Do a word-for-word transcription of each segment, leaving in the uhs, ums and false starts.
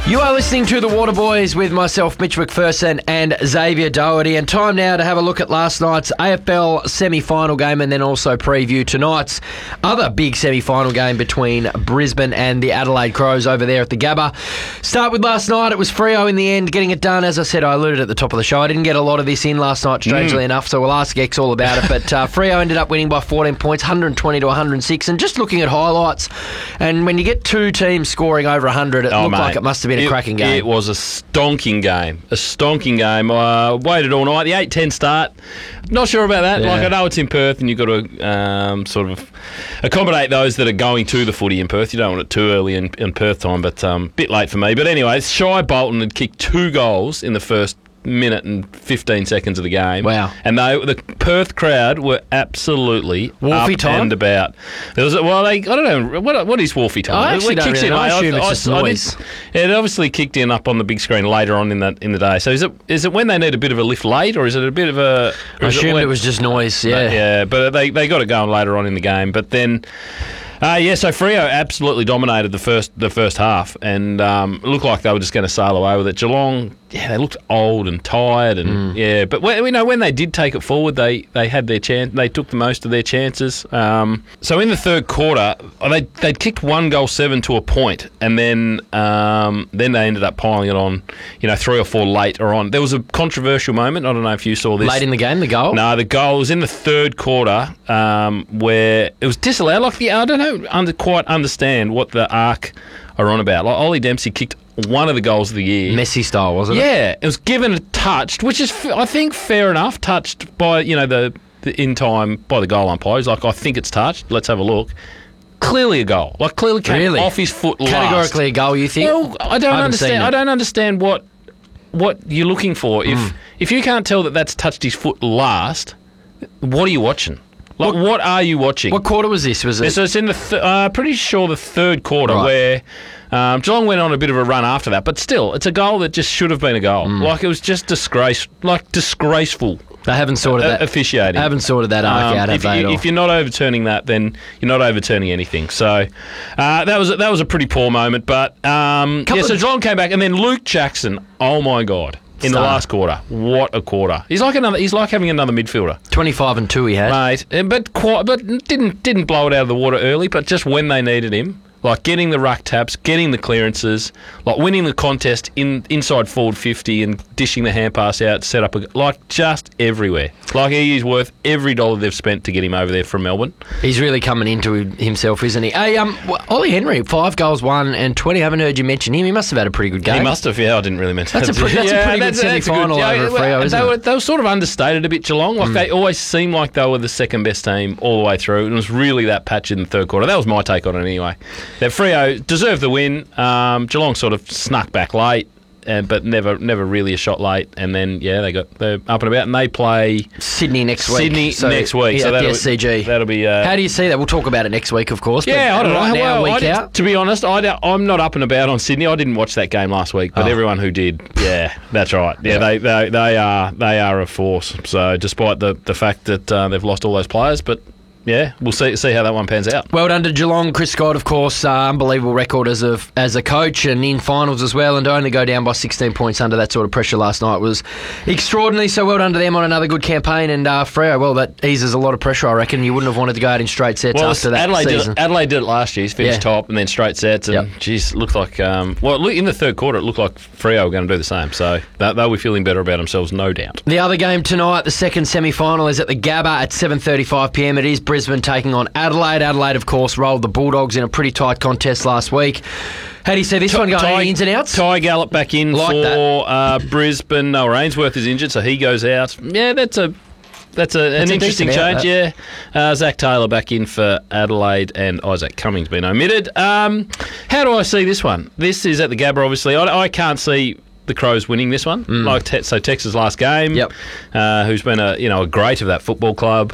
You are listening to The Waterboys with myself, Mitch McPherson and Xavier Doherty. And time now to have a look at last night's A F L semi-final game and then also preview tonight's other big semi-final game between Brisbane and the Adelaide Crows over there at the Gabba. Start with last night. It was Freo in the end getting it done. As I said, I alluded at the top of the show. I didn't get a lot of this in last night, strangely mm. enough, so we'll ask X all about it. But uh, Freo ended up winning by fourteen points, one hundred twenty to one hundred six. And just looking at highlights, and when you get two teams scoring over one hundred, it oh, looked mate. like it must have been a It, cracking game. It was a stonking game. A stonking game. I uh, waited all night. The eight ten start. Not sure about that. Yeah. Like, I know it's in Perth and you've got to um, sort of accommodate those that are going to the footy in Perth. You don't want it too early in, in Perth time, but a um, bit late for me. But anyway, Shai Bolton had kicked two goals in the first minute and fifteen seconds of the game. Wow. And they, the Perth crowd were absolutely Wolfie up time? and about. There was, well, they, I don't know, what, what is Wolfie time? I actually It don't kicks really in, know. I mate. assume it's just I noise. did- It obviously kicked in up on the big screen later on in the in the day. So is it is it when they need a bit of a lift late, or is it a bit of a? I is assumed when- it was just noise, yeah. But, yeah, but they they got it going later on in the game. But then, uh, yeah, so Freo absolutely dominated the first the first half, and um, it looked like they were just going to sail away with it. Geelong, yeah, they looked old and tired, and Mm. yeah, but when, you know when they did take it forward, they they had their chance. They took the most of their chances. Um, so in the third quarter, they they'd kicked one goal seven to a point, and then um, then they ended up piling it on, you know, three or four later on. There was a controversial moment. I don't know if you saw this Late in the game, the goal? no, the goal was in the third quarter, um, where it was disallowed. Like the I don't know, under, quite understand what the arc are on about. Like Ollie Dempsey kicked one of the goals of the year. Messi style, wasn't it? Yeah, it was given a touched, which is f- I think fair enough. Touched by you know the, the in time by the goal umpire. He's like, I think it's touched. Let's have a look. Clearly a goal. Like clearly came Really? off his foot. Categorically a goal, you think? Well, I don't I haven't seen understand. it. I don't understand what what you're looking for. If Mm. if you can't tell that that's touched his foot last, what are you watching? Like, what, what are you watching? What quarter was this? Was it? So it's in the th- uh, pretty sure the third quarter Right. where um, Geelong went on a bit of a run after that, but still, it's a goal that just should have been a goal. Mm. Like it was just disgrace, like disgraceful. They haven't sorted uh, that. officiating. They haven't sorted that arc Um, out, have if, they? you, at all? if you're not overturning that, then you're not overturning anything. So uh, that was a, that was a pretty poor moment. But um, Couple yeah, so of- Geelong came back, and then Luke Jackson. Oh my God! In Star. the last quarter, what a quarter! He's like another. He's like having another midfielder, twenty-five and two he had. mate. And- But quite, but didn't didn't blow it out of the water early. But just when they needed him. Like getting the ruck taps, getting the clearances, like winning the contest in inside forward fifty and dishing the hand pass out, set up, a, like just everywhere. Like he is worth every dollar they've spent to get him over there from Melbourne. He's really coming into himself, isn't he? Hey, um, Ollie Henry, five goals, one and twenty. I haven't heard you mention him. He must have had a pretty good game. He must have, yeah, I didn't really mention That's that. a pre- that's a pretty good that's- that's a semi-final yeah, over at well, Freo, isn't they it? were, they were sort of understated a bit, Geelong. Like they always seemed like they were the second best team all the way through. And it was really that patch in the third quarter. That was my take on it anyway. That Freo deserved the win. Um, Geelong sort of snuck back late, uh, but never never really a shot late. And then, yeah, they got they're up and about, and they play Sydney next week. Sydney So, next week. Yeah, so at the that'll, S C G. That'll be... Uh, How do you see that? We'll talk about it next week, of course. but yeah, I don't right know. now, Well, week I did- out. to be honest, I don't- I'm not up and about on Sydney. I didn't watch that game last week, but Oh. everyone who did, yeah, that's right. Yeah, Yeah. They, they they are they are a force. So despite the the fact that uh, they've lost all those players, but yeah, we'll see see how that one pans out. Well done to Geelong. Chris Scott, of course, uh, unbelievable record as a as a coach and in finals as well, and to only go down by sixteen points under that sort of pressure last night was extraordinary. So well done to them on another good campaign. And uh, Freo, well, that eases a lot of pressure, I reckon. You wouldn't have wanted to go out in straight sets Well, after that Adelaide season. did, it, Adelaide did it last year. He's finished Yeah. top and then straight sets, and Yep. geez, looked like um, well, look, in the third quarter, it looked like Freo were going to do the same. So they, they'll be feeling better about themselves, no doubt. The other game tonight, the second semi-final, is at the Gabba at seven thirty-five p m. It is Brisbane taking on Adelaide. Adelaide, of course, rolled the Bulldogs in a pretty tight contest last week. How do you see this one going? Any ins and outs? Ty Gallup back in Like for uh, Brisbane. Noah Ainsworth is injured, so he goes out. Yeah, that's a that's a, That's an a interesting decent out, change. Yeah, uh, Zach Taylor back in for Adelaide, and Isaac Cummings been omitted. Um, how do I see this one? This is at the Gabba, obviously. I, I can't see the Crows winning this one. Mm. Like te- so, Texas last game. Yep. Uh, who's been a you know a great of that football club.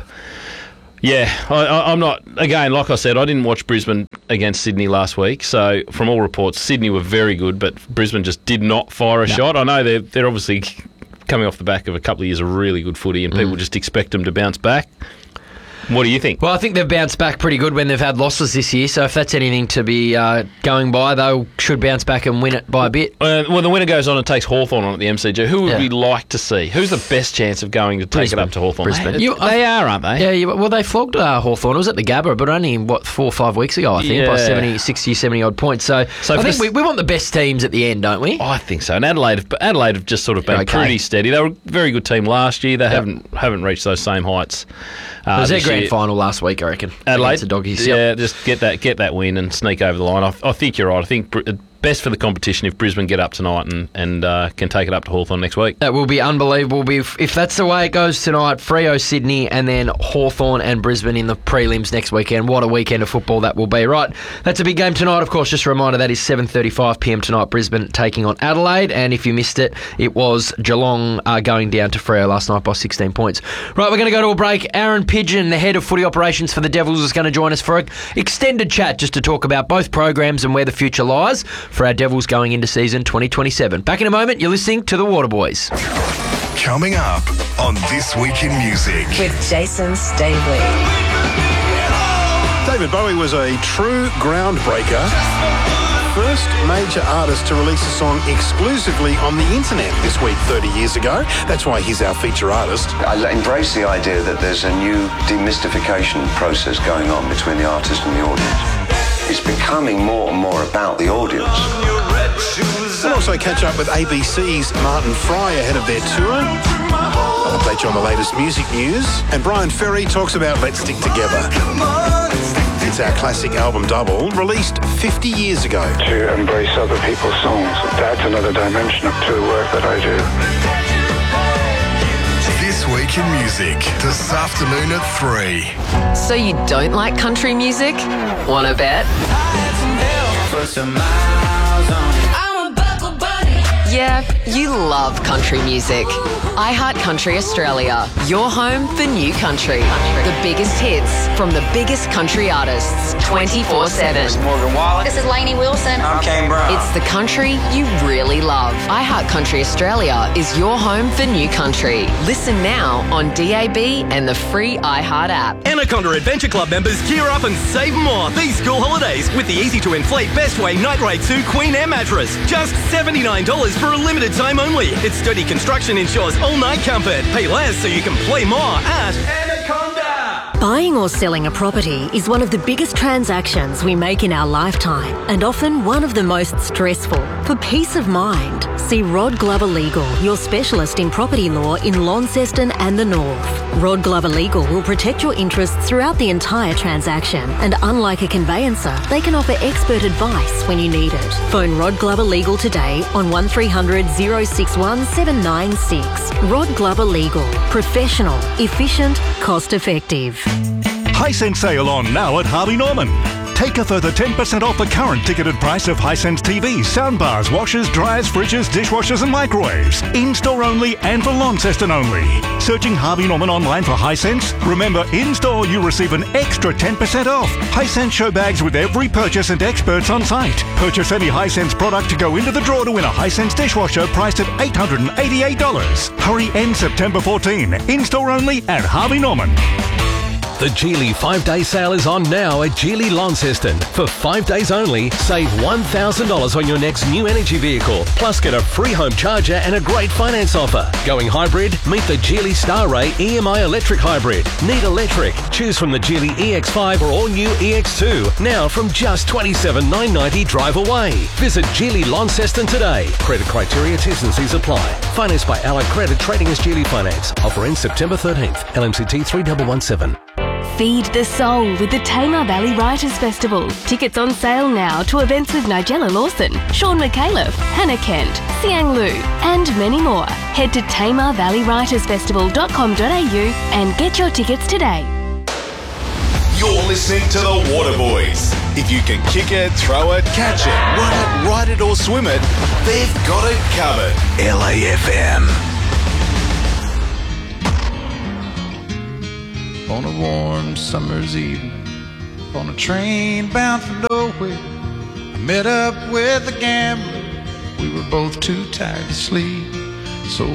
Yeah, I, I, I'm not. Again, like I said, I didn't watch Brisbane against Sydney last week. So, from all reports, Sydney were very good, but Brisbane just did not fire a No. shot. I know they're they're obviously coming off the back of a couple of years of really good footy, and people Mm. just expect them to bounce back. What do you think? Well, I think they've bounced back pretty good when they've had losses this year. So if that's anything to be uh, going by, they should bounce back and win it by a bit. Uh, well, the winner goes on and takes Hawthorn on at the M C G. Who would Yeah. we like to see? Who's the best chance of going to take Brisbane. it up to Hawthorn? Brisbane. They, You- they are, aren't they? Yeah, yeah, well, they flogged uh, Hawthorn. It was at the Gabba, but only, what, four or five weeks ago, I think, by Yeah. seventy, sixty, seventy odd points. So, So I for think this- we, we want the best teams at the end, don't we? I think so. And Adelaide, have- Adelaide have just sort of been Okay. pretty steady. They were a very good team last year. They haven't haven't reached those same heights. Uh, It was their this grand year. final last week, I reckon. Adelaide, against the Doggies. yeah, Yep. just get that get that win and sneak over the line. I, I think you're right. I think Br- best for the competition if Brisbane get up tonight and and uh, can take it up to Hawthorn next week. That will be unbelievable. If, if that's the way it goes tonight, Freo, Sydney, and then Hawthorn and Brisbane in the prelims next weekend. What a weekend of football that will be. Right, that's a big game tonight, of course. Just a reminder, that is seven thirty-five p m tonight, Brisbane taking on Adelaide. And if you missed it, it was Geelong uh, going down to Freo last night by sixteen points. Right, we're going to go to a break. Aaron Pigeon, the head of footy operations for the Devils, is going to join us for an extended chat just to talk about both programs and where the future lies for our Devils going into season twenty twenty-seven. Back in a moment, you're listening to the Waterboys. Coming up on This Week in Music. With Jason Stavely. David Bowie was a true groundbreaker. First major artist to release a song exclusively on the internet this week thirty years ago. That's why he's our feature artist. I embrace the idea that there's a new demystification process going on between the artist and the audience. It's becoming more and more about the audience. We'll also catch up with A B C's Martin Fry ahead of their tour. I'll update you on the latest music news. And Brian Ferry talks about Let's Stick Together. It's our classic album double, released fifty years ago. To embrace other people's songs. That's another dimension to the work that I do. This Week in Music, this afternoon at three. So you don't like country music? Wanna bet? Yeah, you love country music. iHeart Country Australia, your home for new country. The biggest hits from the biggest country artists, twenty-four seven. Morgan Wallen. This is Lainey Wilson. I'm Kane Brown. It's the country you really love. iHeart Country Australia is your home for new country. Listen now on D A B and the free iHeart app. Anaconda Adventure Club members gear up and save more these school holidays with the easy-to-inflate Best Way Night Raid two Queen Air mattress. Just seventy-nine dollars for a limited time only. Its sturdy construction ensures all-night comfort. Pay less so you can play more at Anaconda. Buying or selling a property is one of the biggest transactions we make in our lifetime and often one of the most stressful. For peace of mind, see Rod Glover Legal, your specialist in property law in Launceston and the North. Rod Glover Legal will protect your interests throughout the entire transaction, and unlike a conveyancer, they can offer expert advice when you need it. Phone Rod Glover Legal today on one three hundred, oh six one, seven nine six. Rod Glover Legal. Professional, efficient, cost effective. Hisense sale on now at Harvey Norman. Take a further ten percent off the current ticketed price of Hisense T Vs, soundbars, washers, dryers, fridges, dishwashers and microwaves. In-store only and for Launceston only. Searching Harvey Norman online for Hisense? Remember, in-store you receive an extra ten percent off. Hisense show bags with every purchase and experts on site. Purchase any Hisense product to go into the draw to win a Hisense dishwasher priced at eight hundred eighty-eight dollars. Hurry, end September fourteenth. In-store only at Harvey Norman. The Geely five-day sale is on now at Geely Launceston. For five days only, save one thousand dollars on your next new energy vehicle. Plus get a free home charger and a great finance offer. Going hybrid? Meet the Geely Starray E M I Electric Hybrid. Need electric? Choose from the Geely E X five or all-new E X two. Now from just twenty-seven thousand nine hundred ninety dollars drive away. Visit Geely Launceston today. Credit criteria, T's and C's apply. Financed by Allied Credit, trading as Geely Finance. Offer ends September thirteenth. L M C T three one one seven. Feed the soul with the Tamar Valley Writers Festival. Tickets on sale now to events with Nigella Lawson, Sean McAuliffe, Hannah Kent, Siang Lu, and many more. Head to tamar valley writers festival dot com dot a u and get your tickets today. You're listening to the Waterboys. If you can kick it, throw it, catch it, run it, ride it or swim it, they've got it covered. L A F M. On a warm summer's evening, on a train bound for nowhere, I met up with a gambler. We were both too tired to sleep, so